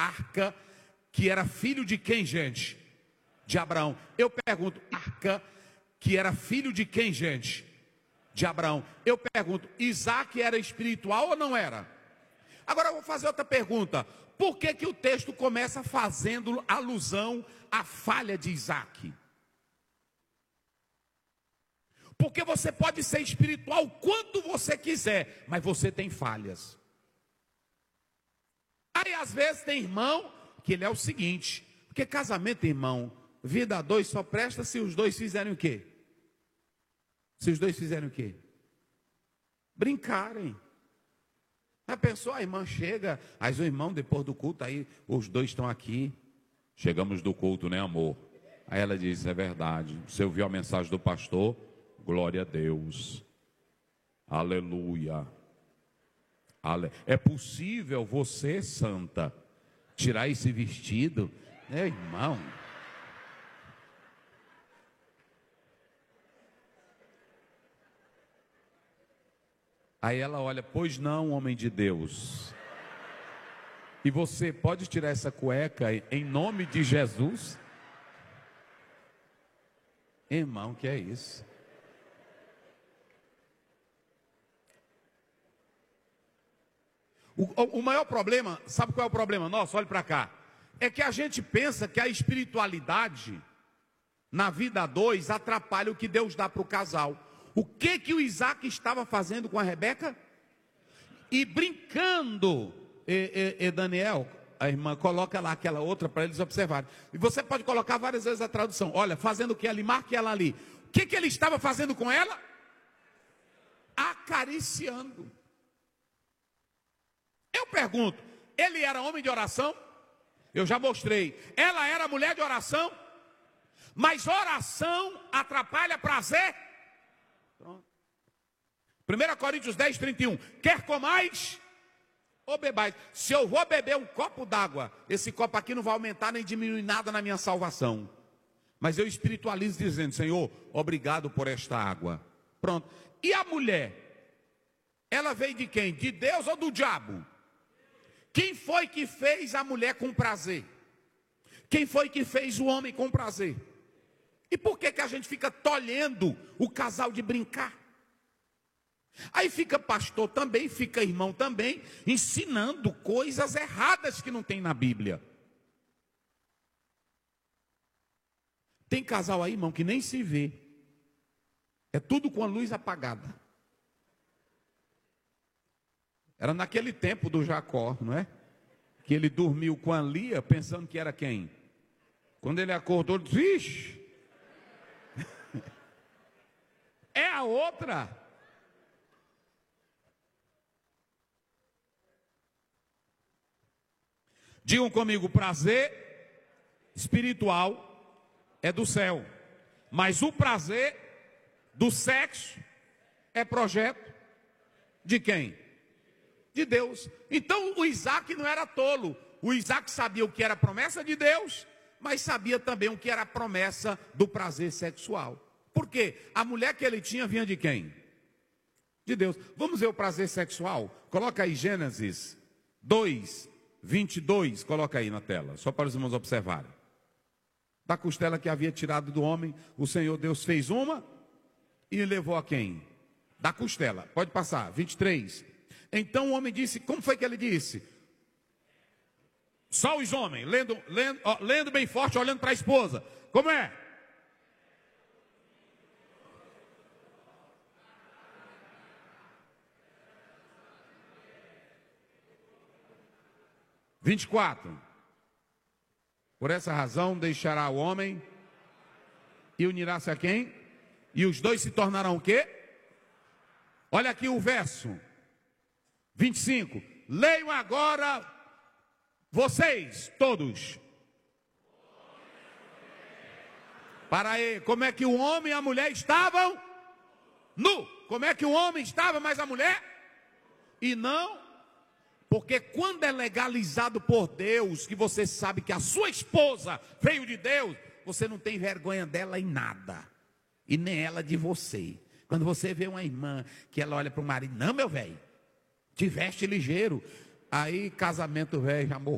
Arca, que era filho de quem, gente? De Abraão. Eu pergunto, Arca, que era filho de quem, gente? De Abraão. Eu pergunto, Isaac era espiritual ou não era? Agora eu vou fazer outra pergunta. Por que que o texto começa fazendo alusão à falha de Isaac? Porque você pode ser espiritual quanto você quiser, mas você tem falhas. Aí às vezes tem irmão que ele é o seguinte, porque casamento, irmão, vida a dois só presta se os dois fizerem o quê? Se os dois fizerem o quê? Brincarem. A pessoa, a irmã chega, aí o irmão depois do culto, aí os dois estão aqui. Chegamos do culto, né, amor? Aí ela diz, é verdade. Você ouviu a mensagem do pastor? Glória a Deus. Aleluia. É possível você, santa, tirar esse vestido? Meu irmão. Aí ela olha, pois não, homem de Deus. E você pode tirar essa cueca em nome de Jesus? Irmão, que é isso? O maior problema, sabe qual é o problema nosso? Olhe para cá. É que a gente pensa que a espiritualidade na vida a dois atrapalha o que Deus dá para o casal. O que o Isaac estava fazendo com a Rebeca? E brincando, Daniel, a irmã, coloca lá aquela outra para eles observarem. E você pode colocar várias vezes a tradução. Olha, fazendo o que ali, marque ela ali. O que ele estava fazendo com ela? Acariciando. Eu pergunto, ele era homem de oração? Eu já mostrei. Ela era mulher de oração? Mas oração atrapalha prazer? Pronto. 1 Coríntios 10, 31. Quer comais ou bebais? Se eu vou beber um copo d'água, esse copo aqui não vai aumentar nem diminuir nada na minha salvação. Mas eu espiritualizo dizendo, Senhor, obrigado por esta água. Pronto. E a mulher? Ela veio de quem? De Deus ou do diabo? Quem foi que fez a mulher com prazer? Quem foi que fez o homem com prazer? E por que que a gente fica tolhendo o casal de brincar? Aí fica pastor também, fica irmão também, ensinando coisas erradas que não tem na Bíblia. Tem casal aí, irmão, que nem se vê. É tudo com a luz apagada. Era naquele tempo do Jacó, não é? Que ele dormiu com a Lia pensando que era quem? Quando ele acordou, ele disse, vixe, é a outra. Digam comigo, prazer espiritual é do céu, mas o prazer do sexo é projeto de quem? De Deus. Então o Isaac não era tolo. O Isaac sabia o que era a promessa de Deus, mas sabia também o que era a promessa do prazer sexual. Por quê? A mulher que ele tinha vinha de quem? De Deus. Vamos ver o prazer sexual? Coloca aí Gênesis 2, 22. Coloca aí na tela, só para os irmãos observarem. Da costela que havia tirado do homem, o Senhor Deus fez uma e levou a quem? Da costela. Pode passar, 23. Então o homem disse, como foi que ele disse? Só os homens, lendo bem forte, olhando para a esposa. Como é? Vinte e quatro. Por essa razão deixará o homem e unirá-se a quem? E os dois se tornarão o quê? Olha aqui o verso 25. Leiam agora vocês todos. Para aí, como é que o homem e a mulher estavam? Nu. Como é que o homem estava, mas a mulher? E não, porque quando é legalizado por Deus, que você sabe que a sua esposa veio de Deus, você não tem vergonha dela em nada, e nem ela de você. Quando você vê uma irmã que ela olha para o marido, não, meu velho, te veste ligeiro. Aí casamento velho já